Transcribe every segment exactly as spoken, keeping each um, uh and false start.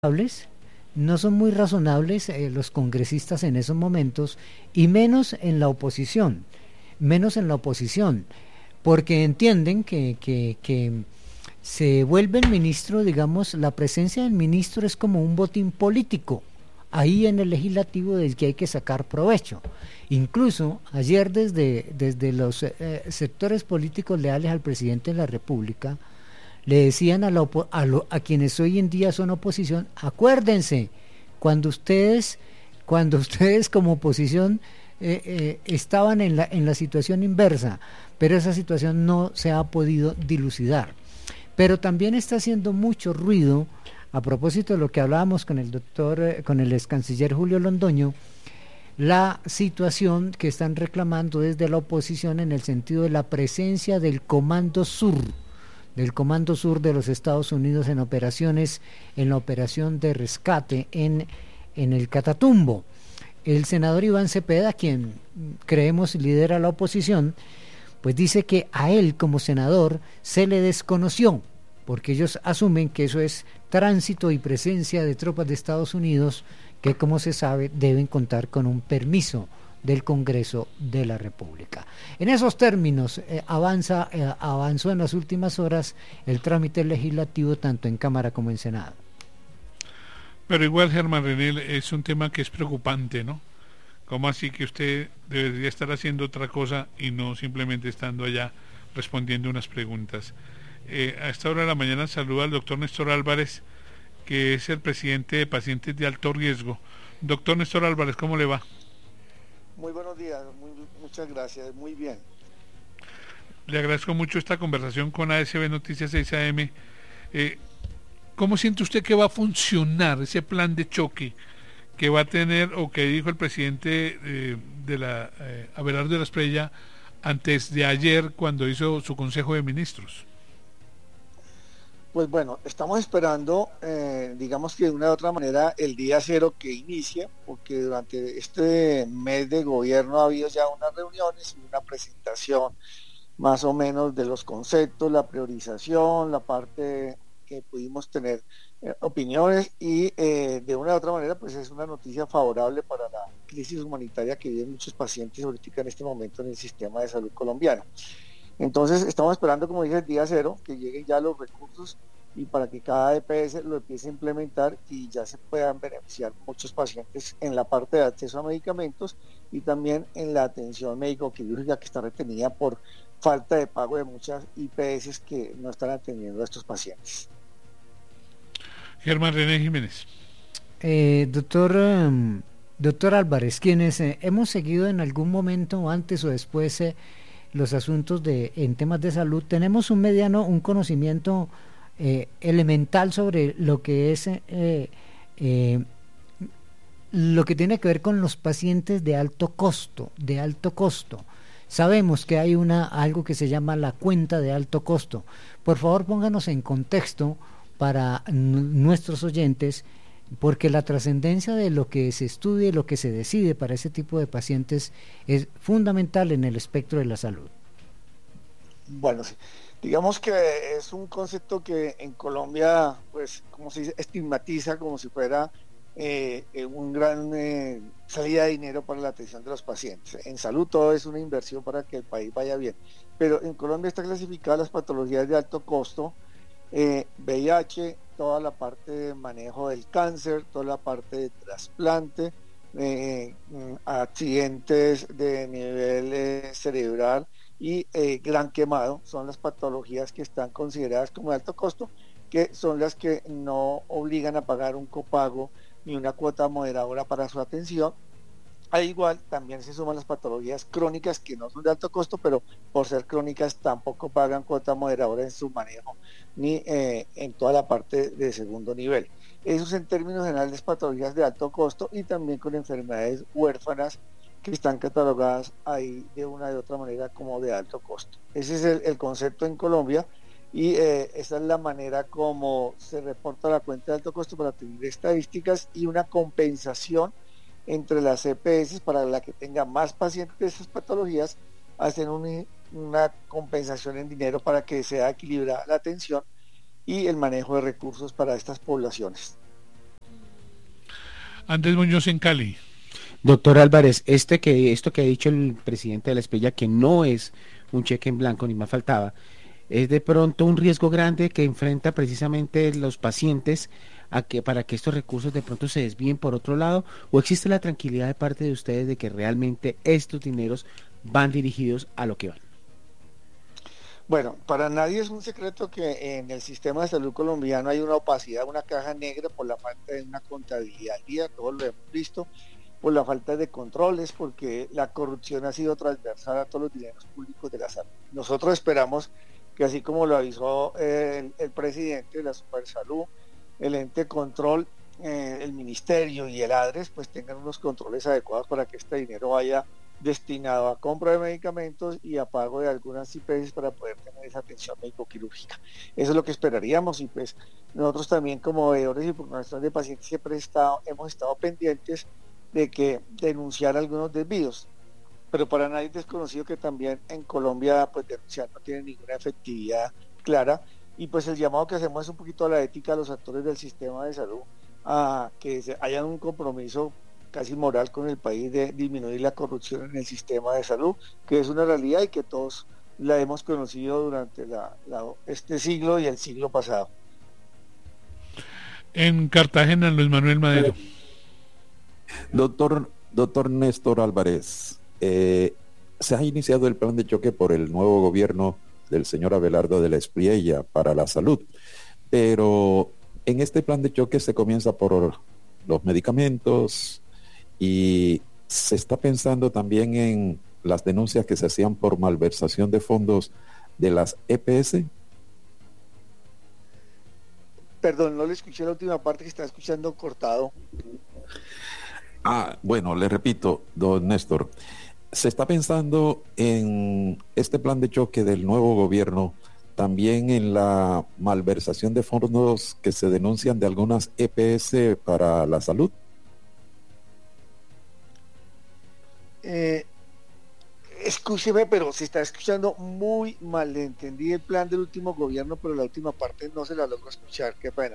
razonables, no son muy razonables eh, los congresistas en esos momentos, y menos en la oposición, menos en la oposición, porque entienden que, que, que se vuelve el ministro, digamos, la presencia del ministro es como un botín político, ahí en el legislativo del que hay que sacar provecho. Incluso ayer desde, desde los eh, sectores políticos leales al presidente de la República, le decían a, la a, lo, a quienes hoy en día son oposición, acuérdense, cuando ustedes, cuando ustedes como oposición eh, eh, estaban en la, en la situación inversa, pero esa situación no se ha podido dilucidar. Pero también está haciendo mucho ruido, a propósito de lo que hablábamos con el doctor, eh, con el ex canciller Julio Londoño, la situación que están reclamando desde la oposición en el sentido de la presencia del Comando Sur, del Comando Sur de los Estados Unidos en operaciones, en la operación de rescate en, en el Catatumbo. El senador Iván Cepeda, quien creemos lidera la oposición, pues dice que a él como senador se le desconoció, porque ellos asumen que eso es tránsito y presencia de tropas de Estados Unidos que, como se sabe, deben contar con un permiso del Congreso de la República. En esos términos eh, avanza, eh, avanzó en las últimas horas el trámite legislativo tanto en Cámara como en Senado. Pero igual, Germán René, es un tema que es preocupante, ¿no? ¿Cómo así que usted debería estar haciendo otra cosa y no simplemente estando allá respondiendo unas preguntas? Eh, a esta hora de la mañana saluda al doctor Néstor Álvarez, que es el presidente de Pacientes de Alto Riesgo. Doctor Néstor Álvarez, ¿cómo le va? Muy buenos días, muy, muchas gracias, muy bien. Le agradezco mucho esta conversación con A S B Noticias seis A M. Eh, ¿Cómo siente usted que va a funcionar ese plan de choque que va a tener, o que dijo el presidente eh, de la eh, Abelardo de la Espriella antes de ayer cuando hizo su Consejo de Ministros? Pues bueno, estamos esperando, eh, digamos que de una u otra manera, el día cero que inicie, porque durante este mes de gobierno ha habido ya unas reuniones y una presentación más o menos de los conceptos, la priorización, la parte que pudimos tener eh, opiniones y eh, de una u otra manera pues es una noticia favorable para la crisis humanitaria que viven muchos pacientes ahorita en este momento en el sistema de salud colombiano. Entonces estamos esperando, como dije, el día cero, que lleguen ya los recursos y para que cada E P S lo empiece a implementar y ya se puedan beneficiar muchos pacientes en la parte de acceso a medicamentos y también en la atención médico-quirúrgica que está retenida por falta de pago de muchas I P S que no están atendiendo a estos pacientes. Germán René Jiménez. Eh, doctor, um, doctor Álvarez, quienes eh, hemos seguido en algún momento, antes o después, eh, los asuntos de en temas de salud, tenemos un mediano, un conocimiento eh, elemental sobre lo que es eh, eh, lo que tiene que ver con los pacientes de alto costo, de alto costo. Sabemos que hay una algo que se llama la cuenta de alto costo. Por favor, pónganos en contexto para nuestros oyentes, porque la trascendencia de lo que se estudia y lo que se decide para ese tipo de pacientes es fundamental en el espectro de la salud. Bueno, sí. Digamos que es un concepto que en Colombia, pues, como se dice, estigmatiza como si fuera eh, un gran eh, salida de dinero para la atención de los pacientes. En salud todo es una inversión para que el país vaya bien, pero en Colombia está clasificada las patologías de alto costo, eh, V I H, toda la parte de manejo del cáncer, toda la parte de trasplante, eh, accidentes de nivel eh, cerebral y eh, gran quemado, son las patologías que están consideradas como de alto costo, que son las que no obligan a pagar un copago ni una cuota moderadora para su atención. Al igual, también se suman las patologías crónicas que no son de alto costo, pero por ser crónicas tampoco pagan cuota moderadora en su manejo, ni eh, en toda la parte de segundo nivel. Eso es en términos generales patologías de alto costo y también con enfermedades huérfanas que están catalogadas ahí de una de otra manera como de alto costo. Ese es el, el concepto en Colombia y eh, esa es la manera como se reporta la cuenta de alto costo para tener estadísticas y una compensación entre las E P S para la que tenga más pacientes de esas patologías, hacen un, una compensación en dinero para que sea equilibrada la atención y el manejo de recursos para estas poblaciones. Andrés Muñoz en Cali. Doctor Álvarez, este que, esto que ha dicho el presidente de la Espriella, que no es un cheque en blanco, ni más faltaba, es de pronto un riesgo grande que enfrenta precisamente los pacientes a que para que estos recursos de pronto se desvíen por otro lado, o existe la tranquilidad de parte de ustedes de que realmente estos dineros van dirigidos a lo que van. Bueno, para nadie es un secreto que en el sistema de salud colombiano hay una opacidad, una caja negra por la falta de una contabilidad al día, todos lo hemos visto, por la falta de controles, porque la corrupción ha sido transversal a todos los dineros públicos de la salud. Nosotros esperamos que, así como lo avisó el, el presidente de la Supersalud, el ente control, eh, el ministerio y el ADRES, pues tengan unos controles adecuados para que este dinero vaya destinado a compra de medicamentos y a pago de algunas I P S para poder tener esa atención médico-quirúrgica. Eso es lo que esperaríamos, y pues nosotros también como veedores y programación de pacientes siempre estado, hemos estado pendientes de que denunciar algunos desvíos, pero para nadie es desconocido que también en Colombia pues denunciar no tiene ninguna efectividad clara, y pues el llamado que hacemos es un poquito a la ética de los actores del sistema de salud, a que se, haya un compromiso casi moral con el país de disminuir la corrupción en el sistema de salud, que es una realidad y que todos la hemos conocido durante la, la, este siglo y el siglo pasado. En Cartagena, Luis Manuel Madero. Doctor, doctor Néstor Álvarez, eh, se ha iniciado el plan de choque por el nuevo gobierno del señor Abelardo de la Espriella para la salud, pero en este plan de choque se comienza por los medicamentos y se está pensando también en las denuncias que se hacían por malversación de fondos de las E P S. Perdón, no le escuché la última parte, que estaba escuchando cortado. Ah, bueno, le repito, don Néstor, se está pensando en este plan de choque del nuevo gobierno, también en la malversación de fondos que se denuncian de algunas E P S para la salud. Eh, escúcheme, pero se está escuchando muy mal. Entendí el plan del último gobierno, pero la última parte no se la logro escuchar, qué pena.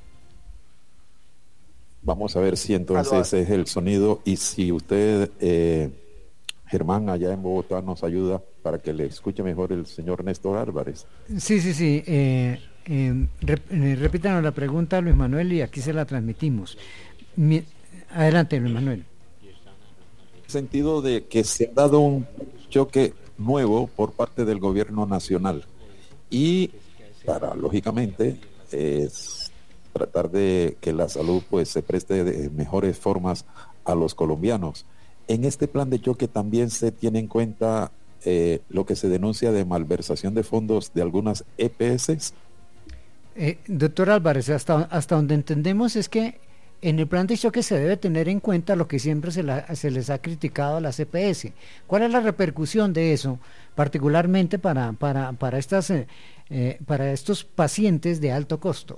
Vamos a ver si entonces ese es el sonido, y si usted, eh, Germán, allá en Bogotá, nos ayuda para que le escuche mejor el señor Néstor Álvarez. Sí, sí, sí. Eh, eh, rep, eh, repítanos la pregunta, Luis Manuel, y aquí se la transmitimos. Mi, adelante, Luis Manuel. En el sentido de que se ha dado un choque nuevo por parte del gobierno nacional, y para, lógicamente, es tratar de que la salud pues se preste de mejores formas a los colombianos. En este plan de choque también se tiene en cuenta eh, lo que se denuncia de malversación de fondos de algunas E P S. Eh, doctor Álvarez, hasta, hasta donde entendemos es que en el plan de choque se debe tener en cuenta lo que siempre se, la, se les ha criticado a las E P S. ¿Cuál es la repercusión de eso, particularmente para, para, para, estas, eh, eh, para estos pacientes de alto costo?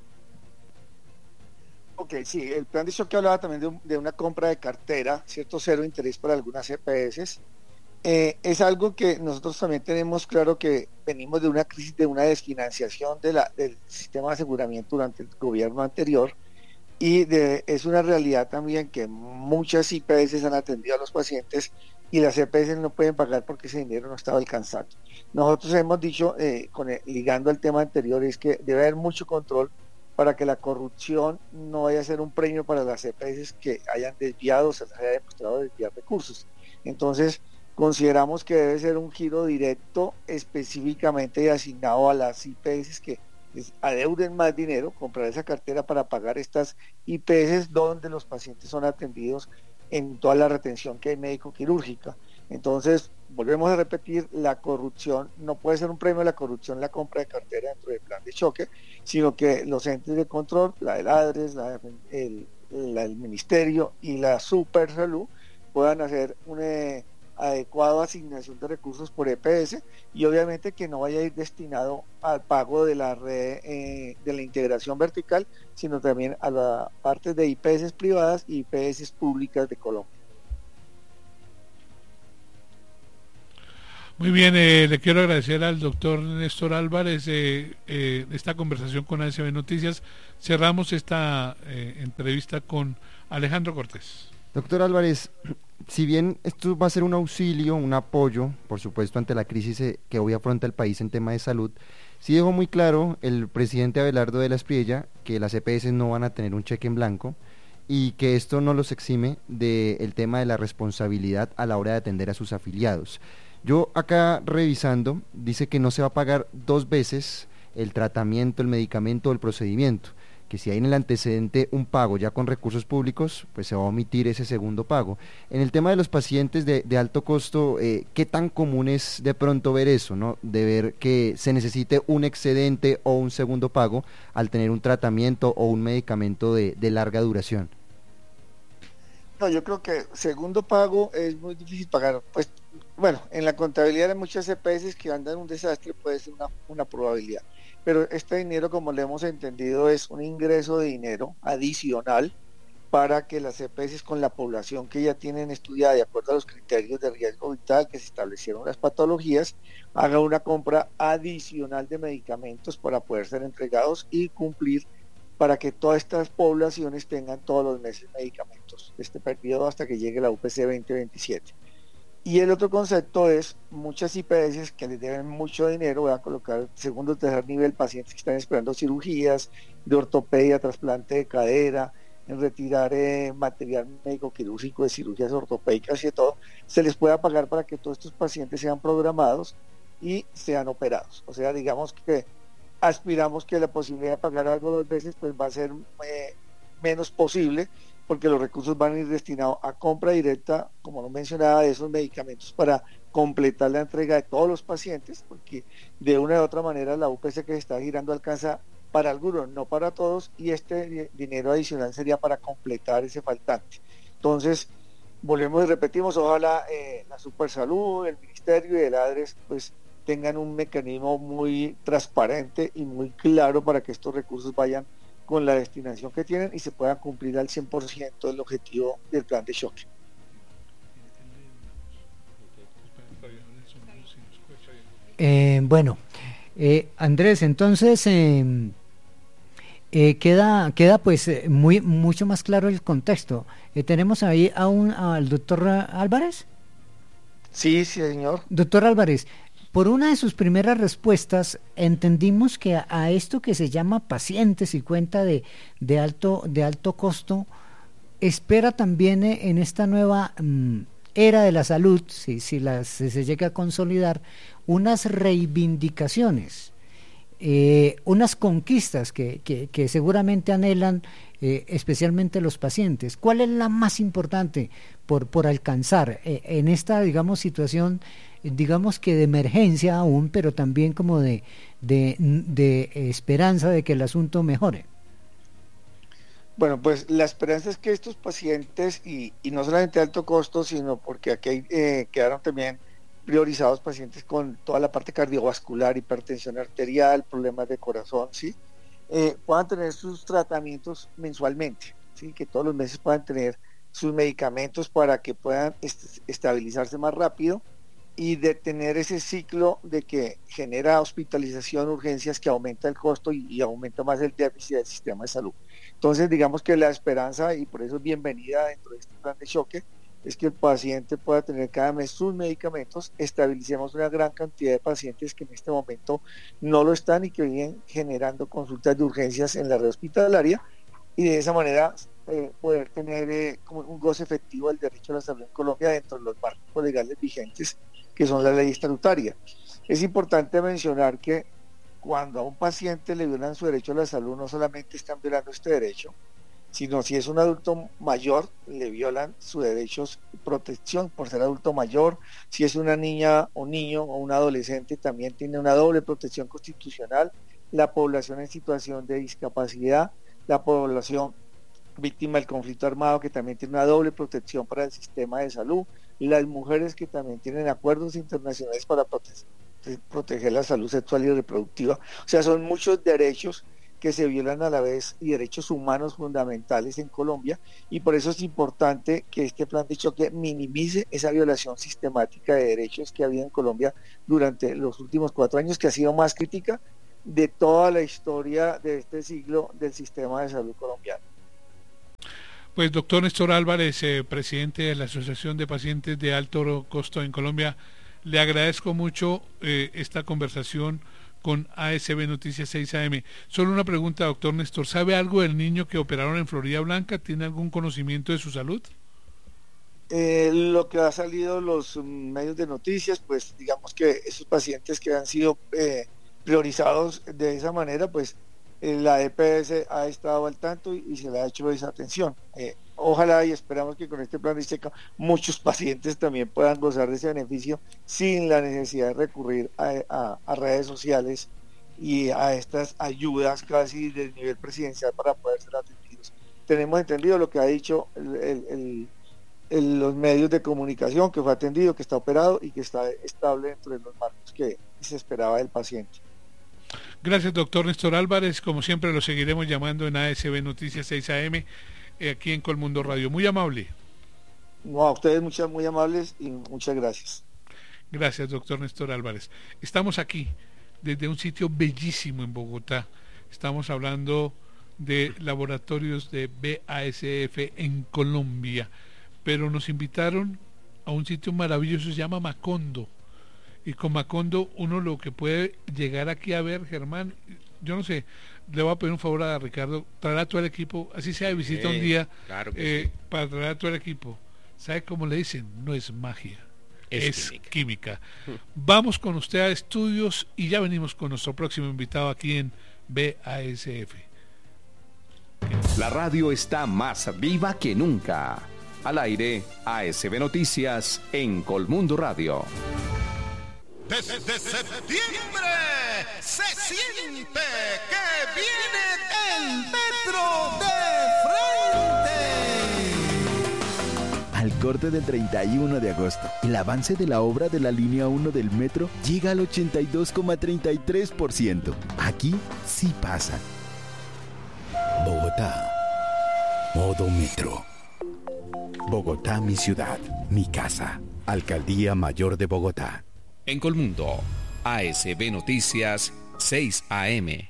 Ok, sí, el plan de choque hablaba también de, un, de una compra de cartera, cierto cero interés para algunas E P S. Eh, es algo que nosotros también tenemos claro, que venimos de una crisis, de una desfinanciación de la, del sistema de aseguramiento durante el gobierno anterior, y de, es una realidad también que muchas I P S han atendido a los pacientes y las E P S no pueden pagar porque ese dinero no estaba alcanzando. Nosotros hemos dicho, eh, con el, ligando al tema anterior, es que debe haber mucho control para que la corrupción no vaya a ser un premio para las E P S que hayan desviado, se les haya demostrado desviar recursos. Entonces, consideramos que debe ser un giro directo específicamente asignado a las I P S que adeuden más dinero, comprar esa cartera para pagar estas I P S donde los pacientes son atendidos en toda la retención que hay médico-quirúrgica. Entonces, volvemos a repetir, la corrupción no puede ser un premio a la corrupción, la compra de cartera dentro del plan de choque, sino que los entes de control, la del ADRES, la, el, la, el Ministerio y la Supersalud, puedan hacer una adecuada asignación de recursos por E P S, y obviamente que no vaya a ir destinado al pago de la red, eh, de la integración vertical, sino también a la parte de I P S privadas y I P S públicas de Colombia. Muy bien, eh, le quiero agradecer al doctor Néstor Álvarez eh, eh, esta conversación con A S B Noticias. Cerramos esta eh, entrevista con Alejandro Cortés. Doctor Álvarez, si bien esto va a ser un auxilio, un apoyo, por supuesto, ante la crisis eh, que hoy afronta el país en tema de salud, sí dejó muy claro el presidente Abelardo de la Espriella que las E P S no van a tener un cheque en blanco y que esto no los exime del tema de la responsabilidad a la hora de atender a sus afiliados. Yo acá revisando, dice que no se va a pagar dos veces el tratamiento, el medicamento o el procedimiento, que si hay en el antecedente un pago ya con recursos públicos, pues se va a omitir ese segundo pago. En el tema de los pacientes de, de alto costo, eh, ¿qué tan común es de pronto ver eso, ¿no? De ver que se necesite un excedente o un segundo pago al tener un tratamiento o un medicamento de, de larga duración. No, yo creo que segundo pago es muy difícil pagar. Pues, bueno, en la contabilidad de muchas E P S que andan en un desastre puede ser una, una probabilidad. Pero este dinero, como le hemos entendido, es un ingreso de dinero adicional para que las E P S con la población que ya tienen estudiada de acuerdo a los criterios de riesgo vital que se establecieron las patologías, haga una compra adicional de medicamentos para poder ser entregados y cumplir para que todas estas poblaciones tengan todos los meses medicamentos de este periodo hasta que llegue la U P C veinte veintisiete. Y el otro concepto es muchas I P S que les deben mucho dinero, voy a colocar segundo o tercer nivel, pacientes que están esperando cirugías de ortopedia, trasplante de cadera, en retirar eh, material médico quirúrgico de cirugías ortopédicas y de todo, se les pueda pagar para que todos estos pacientes sean programados y sean operados. O sea, digamos que aspiramos que la posibilidad de pagar algo dos veces pues va a ser eh, menos posible, porque los recursos van a ir destinados a compra directa, como lo mencionaba, de esos medicamentos para completar la entrega de todos los pacientes, porque de una u otra manera la U P C que se está girando alcanza para algunos, no para todos, y este dinero adicional sería para completar ese faltante. Entonces, volvemos y repetimos, ojalá eh, la Supersalud, el Ministerio y el ADRES pues tengan un mecanismo muy transparente y muy claro para que estos recursos vayan con la destinación que tienen y se pueda cumplir al cien por ciento el objetivo del plan de choque. Eh, bueno, eh, Andrés, entonces eh, eh, queda queda pues eh, muy mucho más claro el contexto. Eh, tenemos ahí a un, al doctor Álvarez. Sí, sí, señor. Doctor Álvarez, por una de sus primeras respuestas entendimos que a, a esto que se llama pacientes y cuenta de, de alto de alto costo espera también eh, en esta nueva mm, era de la salud, si, si, la, si se llega a consolidar, unas reivindicaciones, eh, unas conquistas que, que, que seguramente anhelan eh, especialmente los pacientes. ¿Cuál es la más importante por, por alcanzar eh, en esta, digamos, situación, digamos que de emergencia aún, pero también como de, de, de esperanza de que el asunto mejore? Bueno, pues la esperanza es que estos pacientes, y, y no solamente de alto costo, sino porque aquí eh, quedaron también priorizados pacientes con toda la parte cardiovascular, hipertensión arterial, problemas de corazón, ¿sí? Eh, puedan tener sus tratamientos mensualmente, ¿sí? Que todos los meses puedan tener sus medicamentos para que puedan est- estabilizarse más rápido y detener ese ciclo de que genera hospitalización, urgencias, que aumenta el costo y, y aumenta más el déficit del sistema de salud. Entonces, digamos que la esperanza, y por eso es bienvenida dentro de este plan de choque, es que el paciente pueda tener cada mes sus medicamentos, estabilicemos una gran cantidad de pacientes que en este momento no lo están y que vienen generando consultas de urgencias en la red hospitalaria, y de esa manera eh, poder tener eh, como un goce efectivo del derecho a la salud en Colombia dentro de los marcos legales vigentes que son la ley estatutaria. Es importante mencionar que cuando a un paciente le violan su derecho a la salud, no solamente están violando este derecho, sino si es un adulto mayor, le violan sus derechos de protección por ser adulto mayor. Si es una niña o niño o un adolescente, también tiene una doble protección constitucional. La población en situación de discapacidad, la población víctima del conflicto armado, que también tiene una doble protección para el sistema de salud, las mujeres que también tienen acuerdos internacionales para prote- proteger la salud sexual y reproductiva. O sea, son muchos derechos que se violan a la vez y derechos humanos fundamentales en Colombia, y por eso es importante que este plan de choque minimice esa violación sistemática de derechos que ha habido en Colombia durante los últimos cuatro años, que ha sido más crítica de toda la historia de este siglo del sistema de salud colombiano. Pues doctor Néstor Álvarez, eh, presidente de la Asociación de Pacientes de Alto Costo en Colombia, le agradezco mucho eh, esta conversación con A S B Noticias seis A M. Solo una pregunta, doctor Néstor, ¿sabe algo del niño que operaron en Florida Blanca? ¿Tiene algún conocimiento de su salud? Eh, lo que ha salido en los medios de noticias, pues digamos que esos pacientes que han sido eh, priorizados de esa manera, pues eh, la E P S ha estado al tanto y, y se le ha hecho esa atención. Eh, ojalá y esperamos que con este plan de checa muchos pacientes también puedan gozar de ese beneficio sin la necesidad de recurrir a, a, a redes sociales y a estas ayudas casi del nivel presidencial para poder ser atendidos. Tenemos entendido lo que ha dicho el, el, el, el, los medios de comunicación, que fue atendido, que está operado y que está estable dentro de los marcos que se esperaba del paciente. Gracias, doctor Néstor Álvarez. Como siempre, lo seguiremos llamando en A S B Noticias seis A M, eh, aquí en Colmundo Radio. Muy amable. No, a ustedes muchas, muy amables y muchas gracias. Gracias, doctor Néstor Álvarez. Estamos aquí, desde un sitio bellísimo en Bogotá. Estamos hablando de laboratorios de B A S F en Colombia, pero nos invitaron a un sitio maravilloso, se llama Macondo. Y con Macondo uno lo que puede llegar aquí a ver, Germán, yo no sé, le voy a pedir un favor a Ricardo, traer a todo el equipo, así sea de visita sí, un día, claro que eh, sí. para traer a todo el equipo. ¿Sabe cómo le dicen? No es magia, es, es química. química. Vamos con usted a estudios y ya venimos con nuestro próximo invitado aquí en B A S F. La radio está más viva que nunca. Al aire, A S B Noticias en Colmundo Radio. Desde septiembre se siente que viene el metro de frente. Al corte del treinta y uno de agosto, el avance de la obra de la línea uno del metro llega al ochenta y dos coma treinta y tres por ciento. Aquí sí pasa. Bogotá. Modo metro. Bogotá, mi ciudad, mi casa. Alcaldía Mayor de Bogotá. En Colmundo, A S B Noticias seis A M.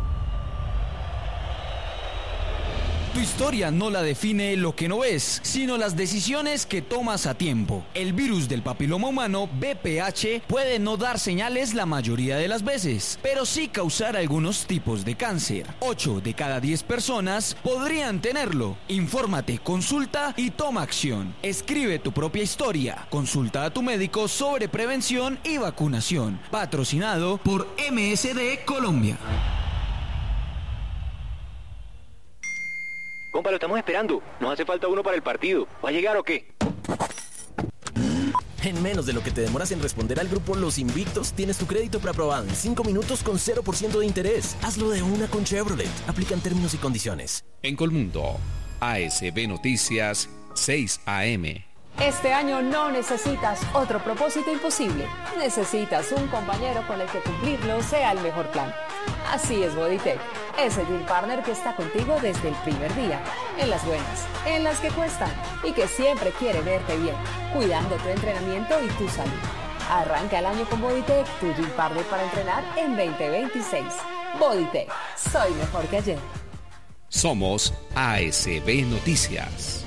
Tu historia no la define lo que no ves, sino las decisiones que tomas a tiempo. El virus del papiloma humano, B P H, puede no dar señales la mayoría de las veces, pero sí causar algunos tipos de cáncer. ocho de cada diez personas podrían tenerlo. Infórmate, consulta y toma acción. Escribe tu propia historia. Consulta a tu médico sobre prevención y vacunación. Patrocinado por M S D Colombia. Compa, lo estamos esperando. Nos hace falta uno para el partido. ¿Va a llegar o qué? En menos de lo que te demoras en responder al grupo Los Invictos, tienes tu crédito preaprobado en cinco minutos con cero por ciento de interés. Hazlo de una con Chevrolet. Aplican términos y condiciones. En Colmundo, A S B Noticias seis A M. Este año no necesitas otro propósito imposible. Necesitas un compañero con el que cumplirlo sea el mejor plan. Así es Bodytech. Es el Gym Partner que está contigo desde el primer día. En las buenas, en las que cuestan y que siempre quiere verte bien, cuidando tu entrenamiento y tu salud. Arranca el año con Bodytech, tu Gym Partner para entrenar en veinte veintiséis. Bodytech, soy mejor que ayer. Somos A S B Noticias.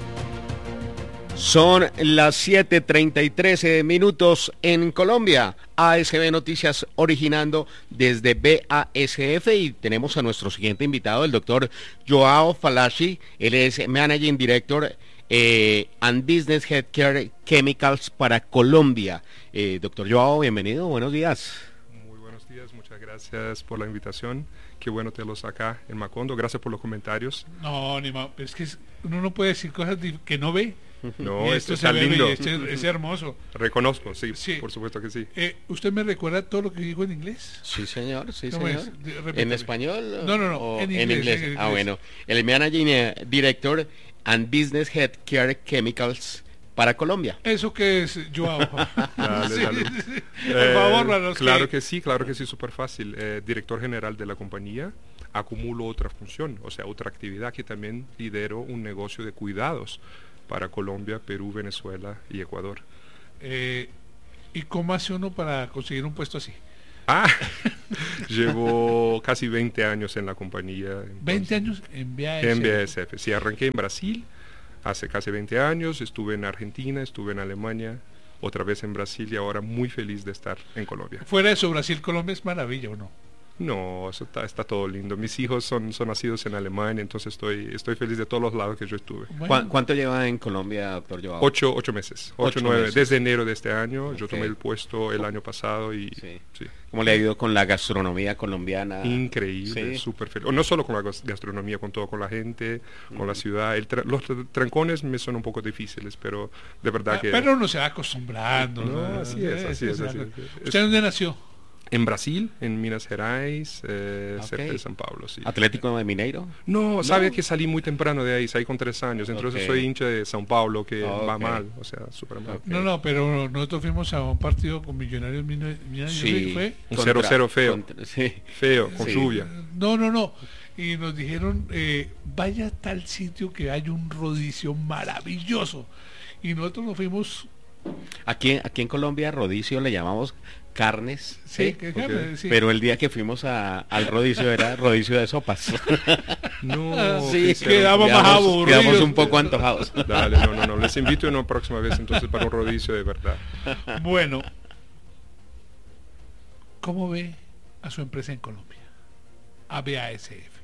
Son las siete treinta y tres minutos en Colombia. A S B Noticias originando desde B A S F y tenemos a nuestro siguiente invitado, el doctor Joao Falaschi. Él es Managing Director eh, and Business Healthcare Chemicals para Colombia. Eh, doctor Joao, bienvenido, buenos días. Muy buenos días, muchas gracias por la invitación. Qué bueno tenerlos acá en Macondo. Gracias por los comentarios. No, ni más, es que uno no puede decir cosas que no ve. No, y esto esto está lindo. Y esto es, es hermoso. Reconozco, sí, sí, por supuesto que sí. Eh, ¿Usted me recuerda todo lo que dijo en inglés? Sí, señor, sí, ¿Cómo señor. Es? ¿En español? No, no, no, o en, inglés, en, inglés. en Ah, inglés. bueno. El Managing Director and Business Healthcare Chemicals para Colombia. ¿Eso qué es, Joao? Dale, Sí, dale. sí, sí. Por Eh, favor, para los claro que... que sí, claro que sí, súper fácil. Eh, director general de la compañía, acumulo otra función, o sea, otra actividad que también lidero un negocio de cuidados para Colombia, Perú, Venezuela y Ecuador. Eh, ¿Y cómo hace uno para conseguir un puesto así? Ah, llevo casi veinte años en la compañía. Entonces, ¿veinte años en B A S F? En B A S F, sí, arranqué en Brasil hace casi veinte años, estuve en Argentina, estuve en Alemania, otra vez en Brasil y ahora muy feliz de estar en Colombia. Fuera de eso, Brasil, Colombia es maravilla, ¿o no? No, eso está, está todo lindo. Mis hijos son, son nacidos en Alemania, entonces estoy, estoy feliz de todos los lados que yo estuve. Bueno. ¿Cuánto lleva en Colombia, doctor Joao? Ocho, ocho meses. Ocho, Ocho nueve. meses. Desde enero de este año. Okay. Yo tomé el puesto el año pasado y sí. Sí. ¿Cómo le ha ido con la gastronomía colombiana? Increíble, Sí. súper feliz. No solo con la gas- gastronomía, con todo, con la gente, con la ciudad. El tra- los tra- trancones me son un poco difíciles, pero de verdad Ah, que... pero uno se va acostumbrando. No, así es, así es, Esa así la es. cosa. Es- ¿Usted dónde nació? En Brasil, en Minas Gerais, eh, Ok. cerca de San Pablo, sí. ¿Atlético de Mineiro? No, sabe que salí muy temprano de ahí, salí con tres años, entonces Ok. soy hincha de San Paulo, que Ok. va mal, o sea, súper mal. No, no, pero nosotros fuimos a un partido con Millonarios Mina- Millonarios, Sí. ¿fue? Un cero cero feo, contra- sí. feo, con Sí. lluvia. No, no, no. Y nos dijeron, eh, vaya a tal sitio que hay un rodicio maravilloso. Y nosotros nos fuimos... Aquí, aquí en Colombia, rodicio le llamamos carnes, Sí, ¿sí? que carne, sí. Pero el día que fuimos a- al rodicio era rodicio de sopas. No, sí, sí, quedamos más quedamos, aburridos. quedamos un poco antojados. Dale, no, no, no, les invito una próxima vez entonces para un rodicio de verdad. Bueno, ¿cómo ve a su empresa en Colombia? A B A S F.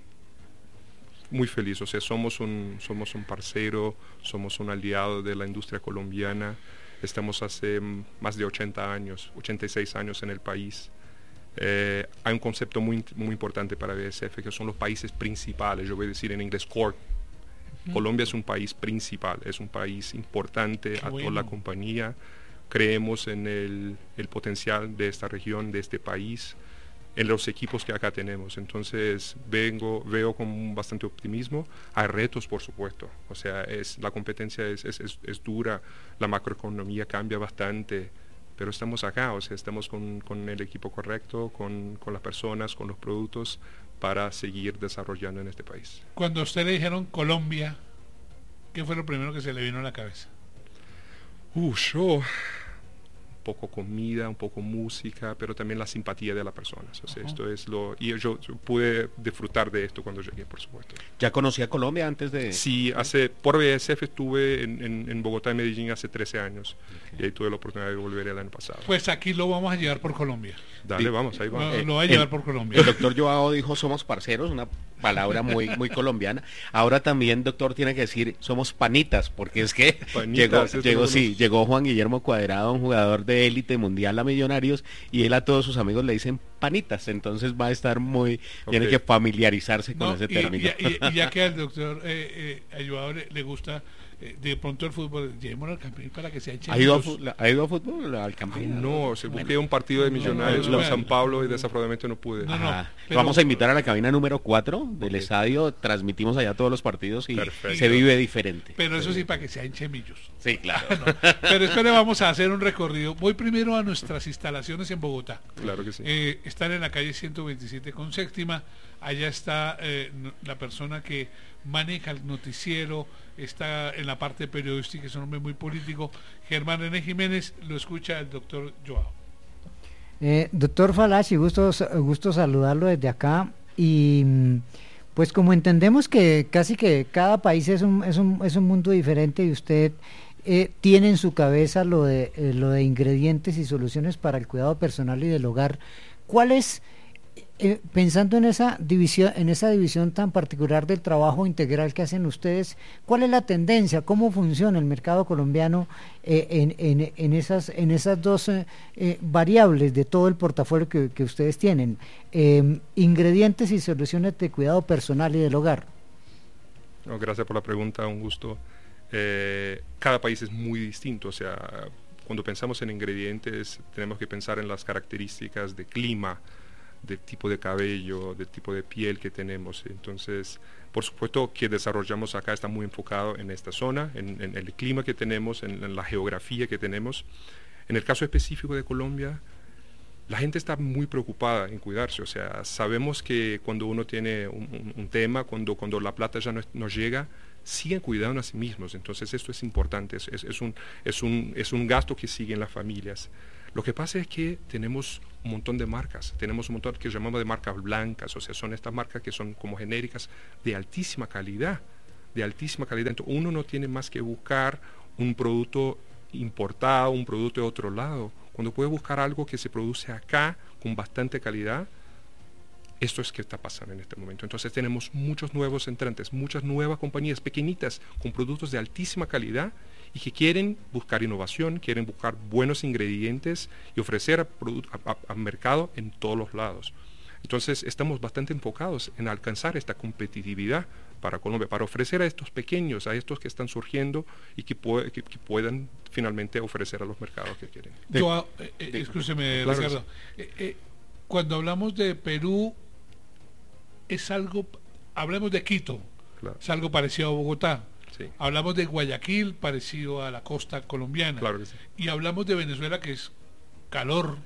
Muy feliz, o sea, somos un, somos un parcero, somos un aliado de la industria colombiana, estamos hace mm, más de ochenta años, ochenta y seis años en el país. Eh, hay un concepto muy, muy importante para B A S F, que son los países principales, yo voy a decir en inglés core. Uh-huh. Colombia es un país principal, es un país importante Qué a bueno. toda la compañía, creemos en el, el potencial de esta región, de este país, en los equipos que acá tenemos. Entonces vengo, veo con bastante optimismo. Hay retos, por supuesto, o sea, es, la competencia es, es, es, es dura, la macroeconomía cambia bastante, pero estamos acá, o sea, estamos con, con el equipo correcto, con, con las personas, con los productos, para seguir desarrollando en este país. Cuando a usted le dijeron Colombia, ¿qué fue lo primero que se le vino a la cabeza? Uh, yo... un poco comida, un poco música, pero también la simpatía de las personas. O sea, uh-huh. esto es lo y yo, yo pude disfrutar de esto cuando llegué, por supuesto. ¿Ya conocía Colombia antes de...? Sí, hace por B A S F estuve en, en, en Bogotá y Medellín hace trece años, okay. y ahí tuve la oportunidad de volver el año pasado. Pues aquí lo vamos a llevar por Colombia. Dale, sí. vamos, ahí vamos. Lo, lo va a llevar el, por Colombia. El doctor Joao dijo somos parceros, una palabra muy muy colombiana. Ahora también, doctor, tiene que decir somos panitas, porque es que panitas, llegó, llegó, sí, los... llegó Juan Guillermo Cuadrado, un jugador de élite mundial a Millonarios, y él a todos sus amigos le dicen panitas, entonces va a estar muy, okay. tiene que familiarizarse con no, ese y, término. Y, y, y ya que al doctor eh, eh, Joao le, le gusta eh, de pronto el fútbol, llevémoslo al Campín para que sea hecho. ¿Ha ido, a, ¿Ha ido a fútbol al Campín? No, se busqué bueno. un partido de Millonarios no, no, no, en San Pablo y desafortunadamente no pude. No, no, pero, vamos a invitar a la cabina número cuatro del okay. estadio, transmitimos allá todos los partidos y Perfecto. se vive diferente. Pero eso sí, para que sea hinchemillos. Sí, claro. no, pero espere, vamos a hacer un recorrido. Voy primero a nuestras instalaciones en Bogotá. Claro que sí. Eh, están en la calle ciento veintisiete con séptima. Allá está eh, la persona que maneja el noticiero, está en la parte periodística, es un hombre muy político. Germán René Jiménez, lo escucha el doctor Joao. Eh, doctor Falachi, gusto, gusto saludarlo desde acá. Y pues como entendemos que casi que cada país es un, es un, es un mundo diferente y usted eh, tiene en su cabeza lo de, eh, lo de ingredientes y soluciones para el cuidado personal y del hogar, ¿cuál es, eh, pensando en esa división, en esa división tan particular del trabajo integral que hacen ustedes, cuál es la tendencia, cómo funciona el mercado colombiano eh, en, en, en esas en esas dos eh, eh, variables de todo el portafolio que, que ustedes tienen, eh, ingredientes y soluciones de cuidado personal y del hogar? No, gracias por la pregunta, un gusto. Eh, cada país es muy distinto, o sea, cuando pensamos en ingredientes tenemos que pensar en las características de clima, del tipo de cabello, del tipo de piel que tenemos. Entonces, por supuesto que desarrollamos acá está muy enfocado en esta zona, en, en el clima que tenemos, en, en la geografía que tenemos. En el caso específico de Colombia, la gente está muy preocupada en cuidarse. O sea, sabemos que cuando uno tiene un, un, un tema, cuando, cuando la plata ya no, no llega, siguen cuidando a sí mismos. Entonces esto es importante, es, es, es, un, es, un, es un gasto que siguen las familias. Lo que pasa es que tenemos un montón de marcas, tenemos un montón que llamamos de marcas blancas, o sea, son estas marcas que son como genéricas de altísima calidad, de altísima calidad. Entonces uno no tiene más que buscar un producto importado, un producto de otro lado, cuando puede buscar algo que se produce acá con bastante calidad. Esto es que está pasando en este momento. Entonces tenemos muchos nuevos entrantes, muchas nuevas compañías pequeñitas con productos de altísima calidad y que quieren buscar innovación, quieren buscar buenos ingredientes y ofrecer al mercado en todos los lados. Entonces estamos bastante enfocados en alcanzar esta competitividad para Colombia, para ofrecer a estos pequeños, a estos que están surgiendo y que, puede, que, que puedan finalmente ofrecer a los mercados que quieren. Yo, eh, eh, escúcheme, claro, Ricardo, eh, eh, cuando hablamos de Perú, es algo, hablamos de Quito, claro, es algo parecido a Bogotá. Sí. Hablamos de Guayaquil, parecido a la costa colombiana. Claro que sí. Y hablamos de Venezuela, que es calor.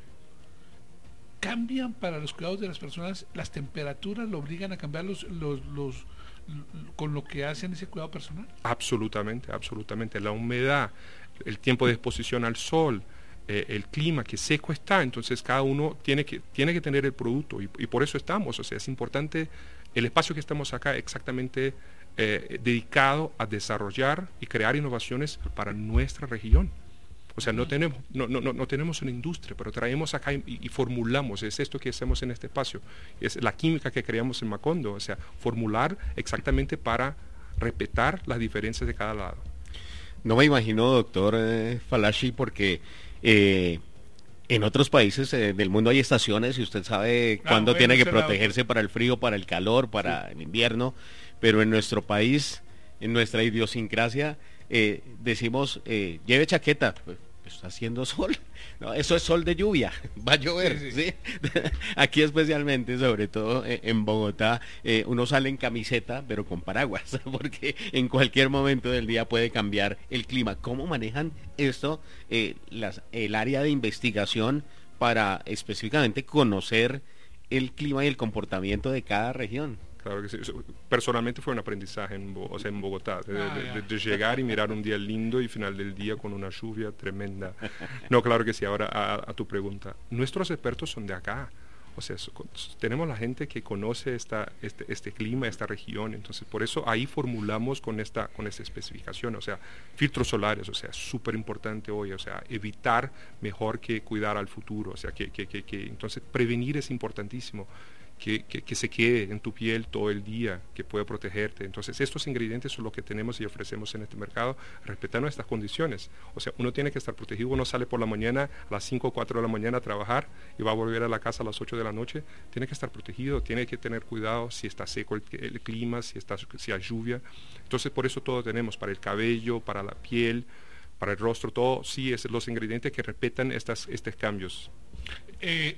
¿Cambian para los cuidados de las personas? ¿Las temperaturas lo obligan a cambiar los, los, los, los con lo que hacen ese cuidado personal? Absolutamente, absolutamente. La humedad, el tiempo de exposición al sol, eh, el clima, que seco está, entonces cada uno tiene que, tiene que tener el producto y, y por eso estamos. O sea, es importante el espacio que estamos acá exactamente eh, dedicado a desarrollar y crear innovaciones para nuestra región. O sea, no tenemos, no, no, no tenemos una industria, pero traemos acá y, y formulamos, es esto que hacemos en este espacio, es la química que creamos en Macondo, o sea, formular exactamente para respetar las diferencias de cada lado. No me imagino, doctor eh, Falachi, porque eh, en otros países eh, del mundo hay estaciones y usted sabe ah, cuándo tiene que protegerse para el frío, para el calor, para sí. el invierno, pero en nuestro país, en nuestra idiosincrasia, eh, decimos, eh, lleve chaqueta, pues, está haciendo sol, no, eso es sol de lluvia, va a llover, sí, sí. ¿sí? Aquí especialmente, sobre todo eh, en Bogotá, eh, uno sale en camiseta, pero con paraguas, porque en cualquier momento del día puede cambiar el clima. ¿Cómo manejan esto eh, las, el área de investigación para específicamente conocer el clima y el comportamiento de cada región? Claro que sí. Personalmente fue un aprendizaje en, Bo o sea, en Bogotá, de, ah, de, de, de llegar y mirar un día lindo y final del día con una lluvia tremenda. No, claro que sí. Ahora a, a tu pregunta, nuestros expertos son de acá. O sea, so, tenemos la gente que conoce esta, este, este clima, esta región, entonces por eso ahí formulamos con esta, con esta especificación, o sea, filtros solares, o sea, súper importante hoy, o sea, evitar mejor que cuidar al futuro, o sea, que, que, que, que entonces prevenir es importantísimo. Que, que, que se quede en tu piel todo el día, que pueda protegerte. Entonces estos ingredientes son los que tenemos y ofrecemos en este mercado, respetando estas condiciones. O sea, uno tiene que estar protegido, uno sale por la mañana a las cinco o cuatro de la mañana a trabajar y va a volver a la casa a las ocho de la noche, tiene que estar protegido, tiene que tener cuidado si está seco el, el clima, si, está, si hay lluvia. Entonces por eso todo tenemos, para el cabello, para la piel, para el rostro, todo, sí, es los ingredientes que respetan estas, estos cambios. Eh,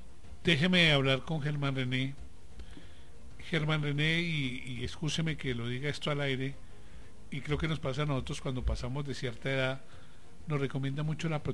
Déjeme hablar con Germán René. Germán René, y, y escúcheme que lo diga esto al aire, y creo que nos pasa a nosotros cuando pasamos de cierta edad, nos recomienda mucho la protección